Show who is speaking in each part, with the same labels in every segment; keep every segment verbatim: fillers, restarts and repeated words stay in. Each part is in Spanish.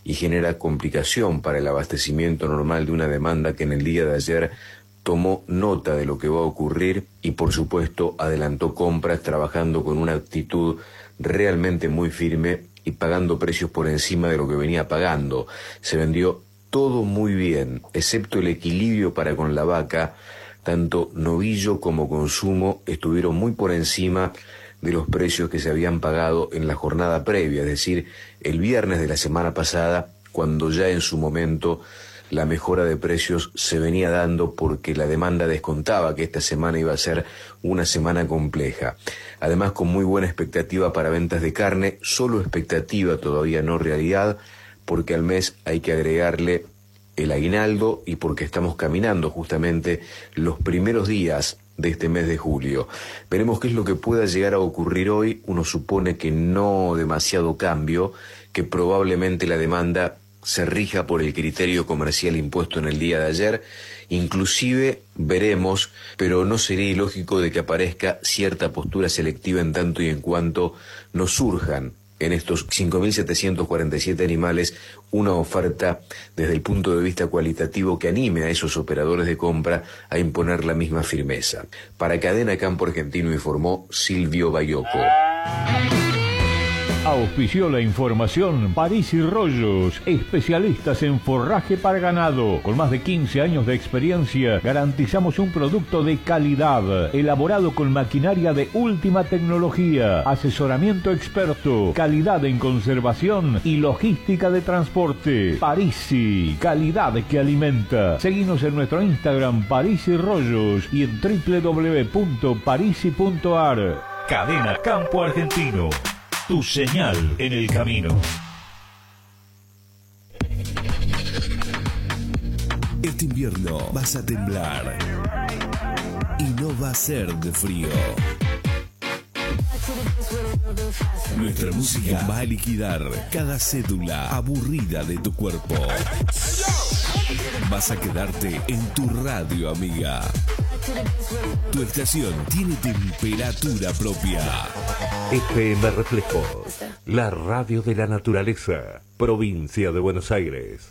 Speaker 1: y genera complicación para el abastecimiento normal de una demanda que en el día de ayer tomó nota de lo que va a ocurrir y por supuesto adelantó compras trabajando con una actitud realmente muy firme y pagando precios por encima de lo que venía pagando. Se vendió todo muy bien, excepto el equilibrio para con la vaca. Tanto novillo como consumo estuvieron muy por encima de los precios que se habían pagado en la jornada previa, es decir, el viernes de la semana pasada, cuando ya en su momento la mejora de precios se venía dando porque la demanda descontaba que esta semana iba a ser una semana compleja. Además, con muy buena expectativa para ventas de carne, solo expectativa, todavía no realidad, porque al mes hay que agregarle el aguinaldo y porque estamos caminando justamente los primeros días de este mes de julio. Veremos qué es lo que pueda llegar a ocurrir hoy. Uno supone que no demasiado cambio, que probablemente la demanda se rija por el criterio comercial impuesto en el día de ayer. Inclusive veremos, pero no sería ilógico de que aparezca cierta postura selectiva en tanto y en cuanto nos surjan en estos cinco mil setecientos cuarenta y siete animales una oferta desde el punto de vista cualitativo que anime a esos operadores de compra a imponer la misma firmeza. Para Cadena Campo Argentino informó Silvio Bayoco.
Speaker 2: Auspició la información París y Rollos, especialistas en forraje para ganado. Con más de quince años de experiencia, garantizamos un producto de calidad, elaborado con maquinaria de última tecnología, asesoramiento experto, calidad en conservación y logística de transporte. Parisi, calidad que alimenta. Seguinos en nuestro Instagram París y Rollos y en doble u doble u doble u punto parisi punto a r. Cadena Campo Argentino. Tu señal en el camino.
Speaker 3: Este invierno vas a temblar y no va a ser de frío. Nuestra música va a liquidar cada cédula aburrida de tu cuerpo. Vas a quedarte en tu radio, amiga. Tu estación tiene temperatura propia.
Speaker 4: F M Reflejos, la radio de la naturaleza, provincia de Buenos Aires.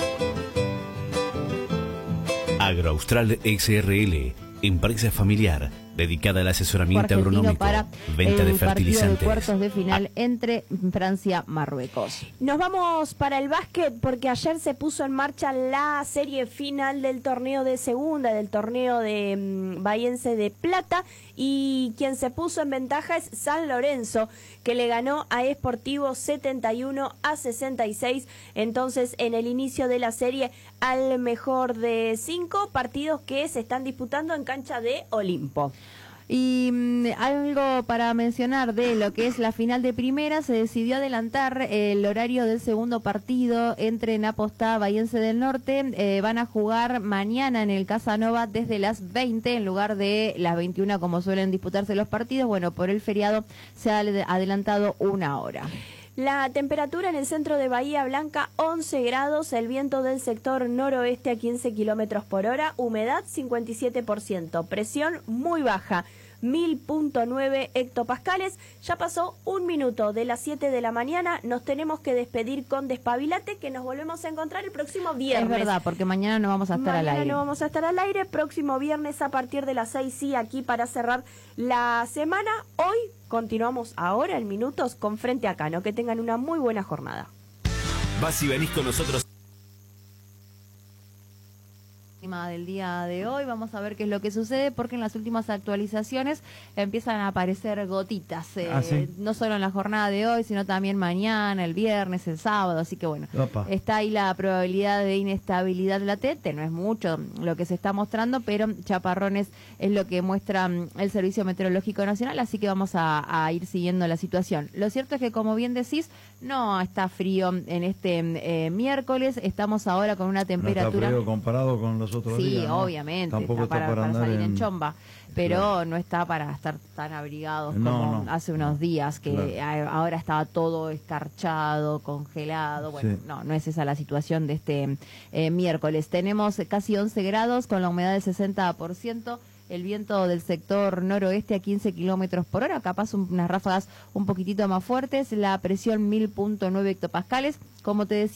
Speaker 5: Agroaustral S R L, empresa familiar dedicada al asesoramiento agronómico,
Speaker 6: para
Speaker 5: venta de
Speaker 6: el
Speaker 5: fertilizantes.
Speaker 6: Partido de cuartos de final entre Francia y Marruecos.
Speaker 7: Nos vamos para el básquet porque ayer se puso en marcha la serie final del torneo de segunda, del torneo de um, Bahiense de Plata, y quien se puso en ventaja es San Lorenzo, que le ganó a Sportivo setenta y uno a sesenta y seis. Entonces, en el inicio de la serie, al mejor de cinco partidos que se están disputando en cancha de Olimpo.
Speaker 6: Y mmm, algo para mencionar de lo que es la final de primera, se decidió adelantar el horario del segundo partido entre Napostá, Bahiense del Norte. Eh, van a jugar mañana en el Casanova desde las veinte en lugar de las veintiuna como suelen disputarse los partidos. Bueno, por el feriado se ha adelantado una hora.
Speaker 7: La temperatura en el centro de Bahía Blanca, once grados, el viento del sector noroeste a quince kilómetros por hora, humedad cincuenta y siete por ciento, presión muy baja, mil punto nueve hectopascales. Ya pasó un minuto de las siete de la mañana, nos tenemos que despedir con Despabilate, que nos volvemos a encontrar el próximo viernes.
Speaker 6: Es verdad, porque mañana no vamos a estar
Speaker 7: mañana
Speaker 6: al aire.
Speaker 7: no vamos a estar al aire, próximo viernes a partir de las seis, sí, aquí para cerrar la semana. Hoy continuamos ahora en minutos con Frente a Cano. Que tengan una muy buena jornada.
Speaker 5: Vas y venís con nosotros.
Speaker 6: Del día de hoy, vamos a ver qué es lo que sucede, porque en las últimas actualizaciones empiezan a aparecer gotitas, eh,
Speaker 8: ¿Ah, sí?
Speaker 6: no solo en la jornada de hoy, sino también mañana, el viernes, el sábado, así que bueno,
Speaker 8: Opa.
Speaker 6: está ahí la probabilidad de inestabilidad latente, no es mucho lo que se está mostrando, pero chaparrones es lo que muestra el Servicio Meteorológico Nacional, así que vamos a, a ir siguiendo la situación. Lo cierto es que, como bien decís, no está frío en este eh, miércoles, estamos ahora con una temperatura...
Speaker 8: No está frío comparado con los otros
Speaker 6: Sí,
Speaker 8: días, ¿no?
Speaker 6: obviamente,
Speaker 8: Tampoco
Speaker 6: está
Speaker 8: está
Speaker 6: para,
Speaker 8: para
Speaker 6: para
Speaker 8: andar
Speaker 6: salir en,
Speaker 8: en
Speaker 6: chomba, pero
Speaker 8: Claro.
Speaker 6: no está para estar tan abrigados
Speaker 8: No,
Speaker 6: como
Speaker 8: no.
Speaker 6: hace unos días, que
Speaker 8: Claro.
Speaker 6: a- ahora estaba todo escarchado, congelado. Bueno,
Speaker 8: Sí.
Speaker 6: no, no es esa la situación de este eh, miércoles. Tenemos casi once grados con la humedad del sesenta por ciento. El viento del sector noroeste a quince kilómetros por hora, capaz un- unas ráfagas un poquitito más fuertes. La presión mil punto nueve hectopascales. Como te decía,